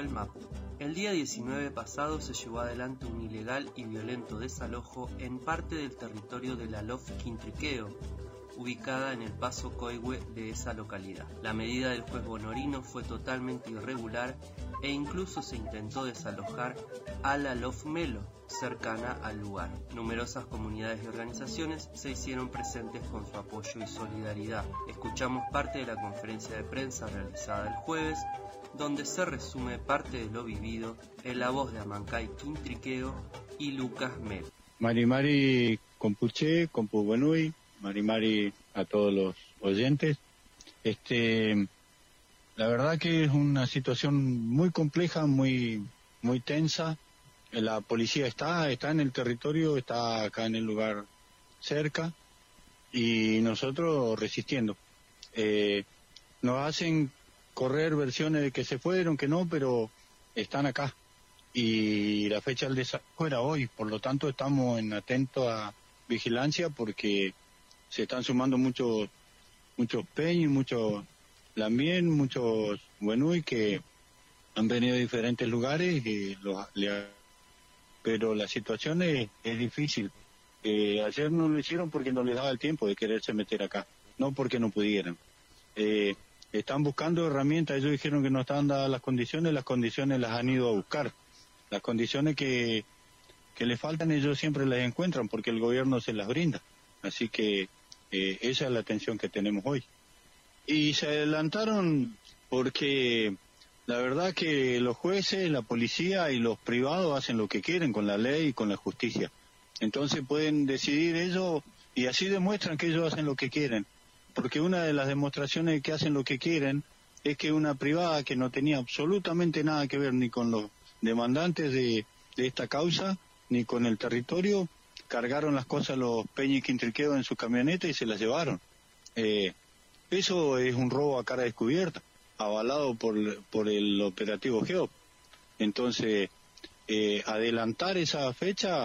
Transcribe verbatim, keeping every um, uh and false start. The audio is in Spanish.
Municipal Mapu. El día diecinueve pasado se llevó adelante un ilegal y violento desalojo en parte del territorio de la Lof Quintriqueo, ubicada en el paso Coihue de esa localidad. La medida del juez Bonorino fue totalmente irregular e incluso se intentó desalojar a la Lof Melo, cercana al lugar. Numerosas comunidades y organizaciones se hicieron presentes con su apoyo y solidaridad. Escuchamos parte de la conferencia de prensa realizada el jueves, donde se resume parte de lo vivido en la voz de Amancay Quintriqueo y Lucas Melo. Mari Mari Compuche, Compu Buenui, Mari Mari a todos los oyentes. Este, la verdad que es una situación muy compleja, muy, muy tensa. La policía está, está en el territorio, está acá en el lugar cerca y nosotros resistiendo. Eh, nos hacen correr versiones de que se fueron, que no, pero están acá. Y la fecha del desalojo era hoy, por lo tanto estamos en atento a vigilancia porque se están sumando muchos muchos peños, muchos lambien, muchos buenui que han venido de diferentes lugares y los, le, pero la situación es, es difícil. Eh, ayer no lo hicieron porque no les daba el tiempo de quererse meter acá, no porque no pudieran. Eh, están buscando herramientas, ellos dijeron que no estaban dadas las condiciones, las condiciones las han ido a buscar. Las condiciones que, que les faltan ellos siempre las encuentran porque el gobierno se las brinda. Así que eh, esa es la atención que tenemos hoy. Y se adelantaron porque la verdad que los jueces, la policía y los privados hacen lo que quieren con la ley y con la justicia. Entonces pueden decidir ellos y así demuestran que ellos hacen lo que quieren. Porque una de las demostraciones de que hacen lo que quieren es que una privada que no tenía absolutamente nada que ver ni con los demandantes de, de esta causa, ni con el territorio, cargaron las cosas los Peña y Quintriqueo en su camioneta y se las llevaron. Eh, eso es un robo a cara descubierta, avalado por, por el operativo GEOP. Entonces, eh, adelantar esa fecha